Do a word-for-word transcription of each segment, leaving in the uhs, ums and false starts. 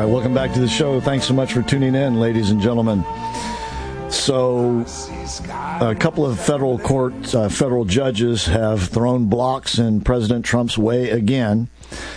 right, welcome back to the show. Thanks so much for tuning in, ladies and gentlemen. So, a couple of federal court, uh, federal judges have thrown blocks in President Trump's way again.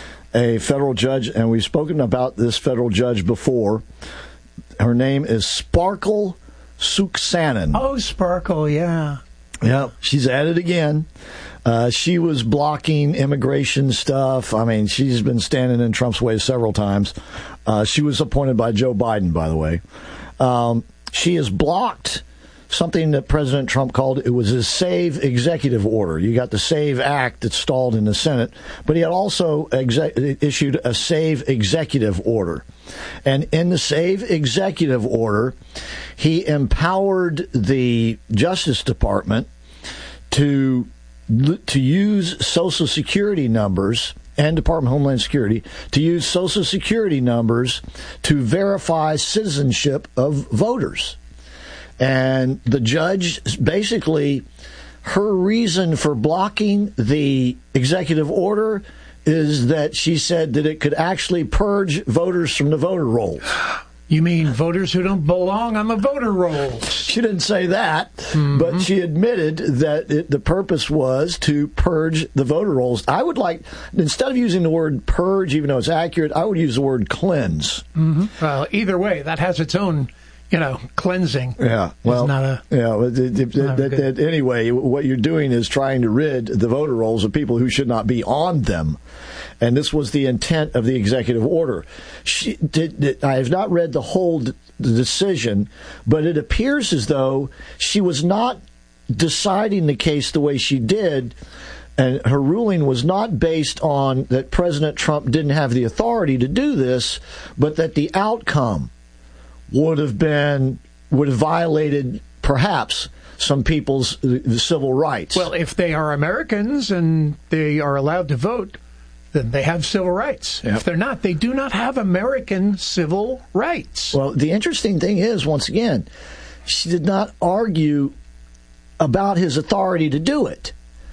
A federal judge, and we've spoken about this federal judge before. Her name is Sparkle Suksanen. Oh, Sparkle, yeah. Yeah, she's at it again. Uh, she was blocking immigration stuff. I mean, she's been standing in Trump's way several times. Uh, she was appointed by Joe Biden, by the way. Um, she has blocked something that President Trump called, it was his SAVE executive order. You got the SAVE Act that stalled in the Senate, but he had also exe- issued a SAVE executive order. And in the SAVE executive order, he empowered the Justice Department to to use Social Security numbers and Department of Homeland Security to use Social Security numbers to verify citizenship of voters. And the judge, basically, her reason for blocking the executive order is that she said that it could actually purge voters from the voter rolls. You mean voters who don't belong on the voter rolls? She didn't say that, mm-hmm. but she admitted that it, the purpose was to purge the voter rolls. I would like, instead of using the word purge, even though it's accurate, I would use the word cleanse. Mm-hmm. Well, either way, that has its own, you know, cleansing. Yeah, well, not a, yeah. It, it, not it, it, anyway, what you're doing is trying to rid the voter rolls of people who should not be on them. And this was the intent of the executive order. She did, did, I have not read the whole d- the decision, but it appears as though she was not deciding the case the way she did, and her ruling was not based on that President Trump didn't have the authority to do this, but that the outcome would have been, would have violated, perhaps, some people's uh, civil rights. Well, if they are Americans and they are allowed to vote, then they have civil rights. Yep. If they're not, they do not have American civil rights. Well, the interesting thing is, once again, she did not argue about his authority to do it,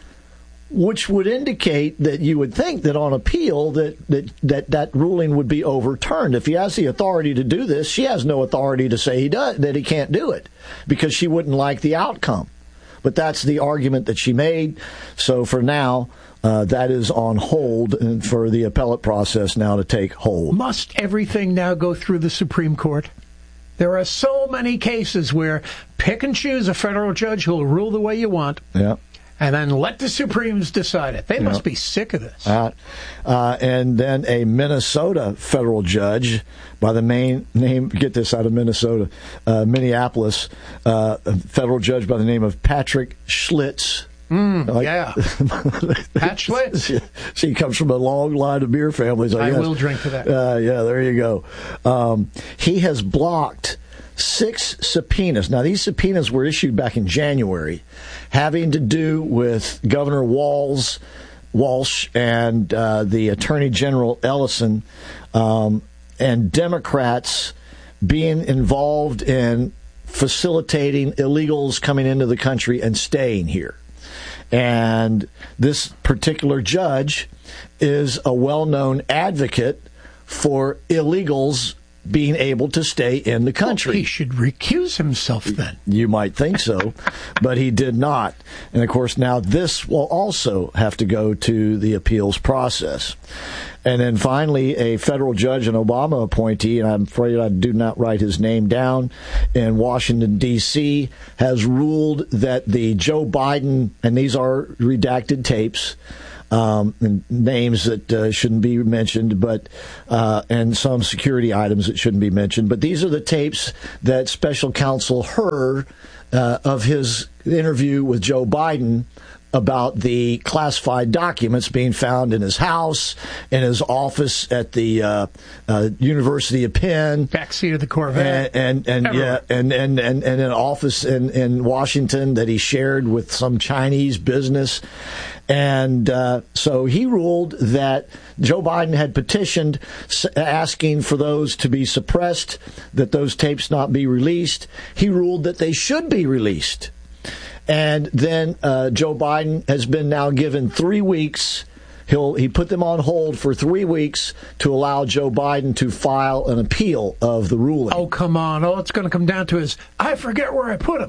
which would indicate that you would think that on appeal that that, that, that ruling would be overturned. If he has the authority to do this, she has no authority to say he does, that he can't do it because she wouldn't like the outcome. But that's the argument that she made. So for now, Uh, that is on hold and for the appellate process now to take hold. Must everything now go through the Supreme Court? There are so many cases where pick and choose a federal judge who will rule the way you want. Yeah. And then let the Supremes decide it. They yeah. must be sick of this. Uh, uh, and then a Minnesota federal judge by the main name, get this out of Minnesota, uh, Minneapolis, uh, a federal judge by the name of Patrick Schlitz. Mm, like, yeah. Pat Schlitz. She, she comes from a long line of beer families. I, I guess. will drink to that. Uh, yeah, there you go. Um, he has blocked six subpoenas. Now, these subpoenas were issued back in January, having to do with Governor Walz, Walsh and uh, the Attorney General Ellison, um, and Democrats being involved in facilitating illegals coming into the country and staying here. And this particular judge is a well-known advocate for illegals being able to stay in the country. Well, he should recuse himself then. You might think so, but he did not. And, of course, now this will also have to go to the appeals process. And then finally, a federal judge, an Obama appointee, and I'm afraid I do not write his name down, in Washington, D C, has ruled that the Joe Biden, and these are redacted tapes, Um, and names that uh, shouldn't be mentioned, but uh, and some security items that shouldn't be mentioned. But these are the tapes that special counsel heard uh, of his interview with Joe Biden about the classified documents being found in his house, in his office at the uh, uh, University of Penn, backseat of the Corvette, and and, and yeah, and and and and an office in in Washington that he shared with some Chinese business. And uh, so he ruled that Joe Biden had petitioned asking for those to be suppressed, that those tapes not be released. He ruled that they should be released. And then uh, Joe Biden has been now given three weeks He'll he put them on hold for three weeks to allow Joe Biden to file an appeal of the ruling. Oh, come on. All it's going to come down to is, I forget where I put them.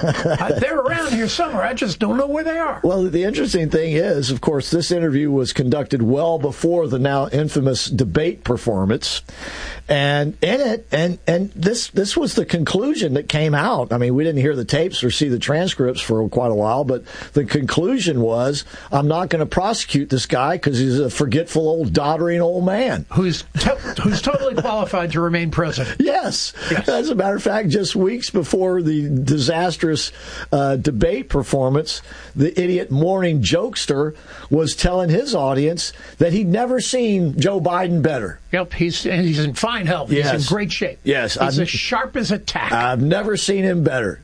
I, they're around here somewhere. I just don't know where they are. Well, the interesting thing is, of course, this interview was conducted well before the now infamous debate performance. And in it, and, and this this was the conclusion that came out. I mean, we didn't hear the tapes or see the transcripts for quite a while, but the conclusion was, I'm not going to prosecute this guy because he's a forgetful, old, doddering old man. Who's to- who's totally qualified to remain president. Yes. yes. As a matter of fact, just weeks before the disastrous uh, debate performance, the idiot morning jokester was telling his audience that he'd never seen Joe Biden better. Yep, he's and he's in fine health. Yes. He's in great shape. Yes. He's I've, as sharp as a tack. I've never seen him better.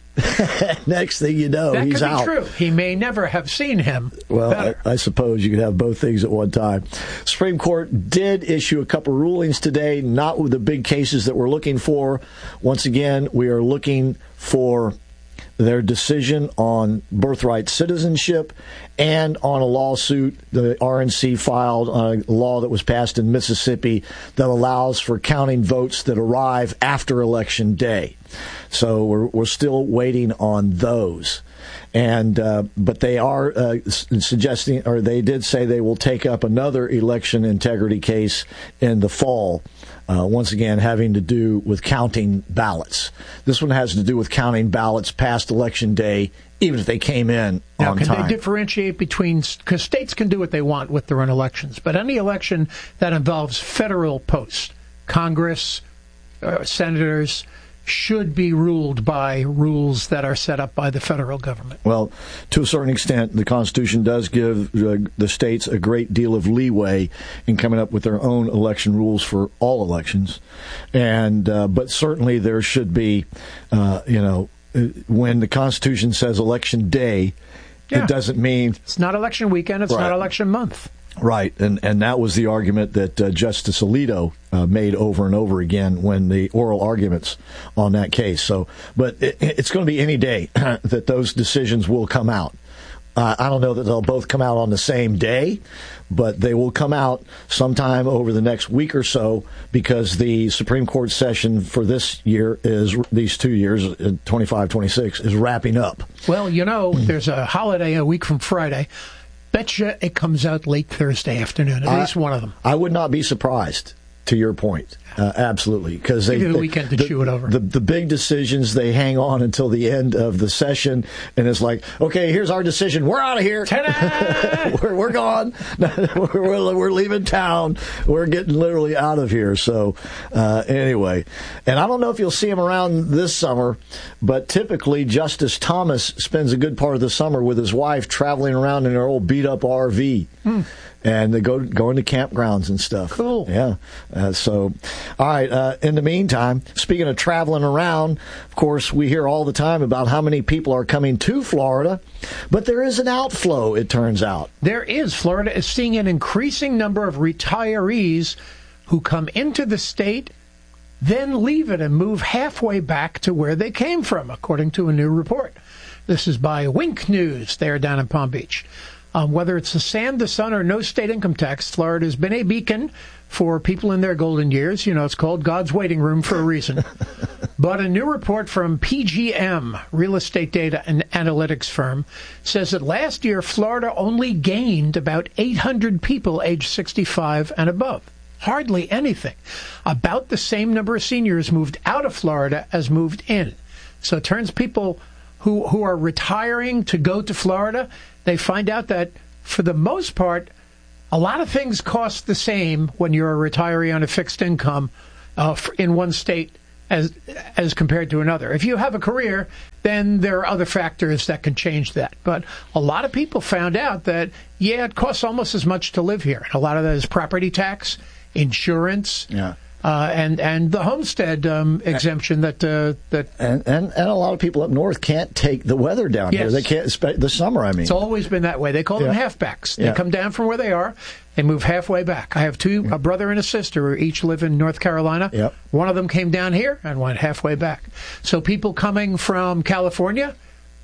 Next thing you know, that he's could be out. True. He may never have seen him Well, better. I, I suppose you could have both things at one time. Supreme Court did issue a couple rulings today, not with the big cases that we're looking for. Once again, we are looking for their decision on birthright citizenship and on a lawsuit the R N C filed on a law that was passed in Mississippi that allows for counting votes that arrive after Election Day. So we're we're still waiting on those. And uh, but they are uh, suggesting, or they did say they will take up another election integrity case in the fall. Uh, once again, having to do with counting ballots. This one has to do with counting ballots past Election Day, even if they came in now, on can time. they differentiate between, because states can do what they want with their own elections, but any election that involves federal posts, Congress, uh, senators, should be ruled by rules that are set up by the federal government. Well, to a certain extent, the Constitution does give uh, the states a great deal of leeway in coming up with their own election rules for all elections. And uh, but certainly there should be, uh, you know, when the Constitution says Election Day, yeah. it doesn't mean... It's not election weekend, it's right. not election month. Right, and and that was the argument that uh, Justice Alito uh, made over and over again when the oral arguments on that case. So, but it, it's going to be any day that those decisions will come out. Uh, I don't know that they'll both come out on the same day, but they will come out sometime over the next week or so because the Supreme Court session for this year is, these two years, twenty-five twenty-six, is wrapping up. Well, you know, there's a holiday a week from Friday. Betcha it comes out late Thursday afternoon, at I, least one of them. I would not be surprised, to your point. Uh, absolutely. Because they Give you the they, weekend to the, chew it over. The, the big decisions, they hang on until the end of the session, and it's like, okay, here's our decision. We're out of here. we're, we're gone. we're, we're, we're leaving town. We're getting literally out of here. So uh, anyway, and I don't know if you'll see him around this summer, but typically Justice Thomas spends a good part of the summer with his wife traveling around in their old beat-up R V. Hmm. And they go go into campgrounds and stuff. Cool. Yeah. Uh, so, all right. Uh, in the meantime, speaking of traveling around, of course, we hear all the time about how many people are coming to Florida, but there is an outflow, it turns out. There is. Florida is seeing an increasing number of retirees who come into the state, then leave it and move halfway back to where they came from, according to a new report. This is by Wink News there down in Palm Beach. Um, whether it's the sand, the sun, or no state income tax, Florida has been a beacon for people in their golden years. You know, it's called God's waiting room for a reason. But a new report from P G M, real estate data and analytics firm, says that last year Florida only gained about eight hundred people aged sixty-five and above. Hardly anything. About the same number of seniors moved out of Florida as moved in. So it turns people who who are retiring to go to Florida, they find out that, for the most part, a lot of things cost the same when you're a retiree on a fixed income uh, in one state as as compared to another. If you have a career, then there are other factors that can change that. But a lot of people found out that, yeah, it costs almost as much to live here. A lot of that is property tax, insurance, yeah. Uh, and and the homestead um, exemption that uh, that and, and and a lot of people up north can't take the weather down yes. here. They can't spe- the summer. I mean, it's always been that way. They call yeah. them halfbacks. They yeah. come down from where they are, they move halfway back. I have two, a brother and a sister, who each live in North Carolina. Yep. One of them came down here and went halfway back. So people coming from California,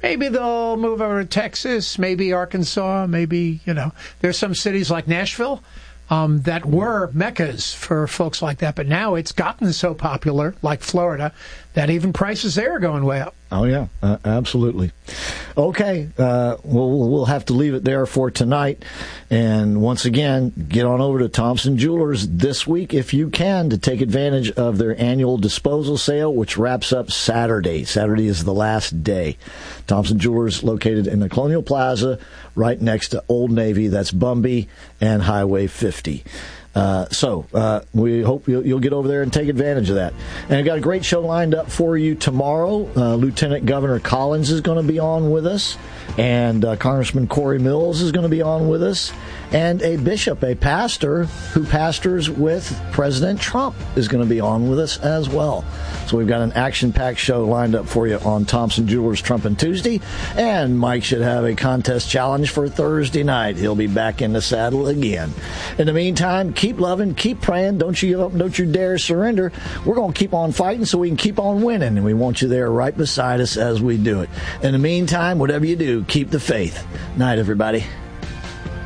Maybe they'll move over to Texas, maybe Arkansas, maybe, you know, there's some cities like Nashville um, that were meccas for folks like that. But now it's gotten so popular, like Florida, that even prices there are going way up. Oh, yeah, uh, absolutely. Okay, uh, we'll, we'll have to leave it there for tonight. And once again, get on over to Thompson Jewelers this week if you can to take advantage of their annual disposal sale, which wraps up Saturday. Saturday is the last day. Thompson Jewelers located in the Colonial Plaza right next to Old Navy. That's Bumby and Highway fifty. Uh, so uh, we hope you'll, you'll get over there and take advantage of that. And I've got a great show lined up for you tomorrow. Uh, Lieutenant Governor Collins is going to be on with us, and uh, Congressman Corey Mills is going to be on with us, and a bishop, a pastor who pastors with President Trump is going to be on with us as well. So we've got an action-packed show lined up for you on Thompson Jewelers Trump and Tuesday, and Mike should have a contest challenge for Thursday night. He'll be back in the saddle again. In the meantime, keep loving, keep praying. Don't you give up, don't you dare surrender. We're going to keep on fighting so we can keep on winning, and we want you there right beside us as we do it. In the meantime, whatever you do, keep the faith. Night, everybody.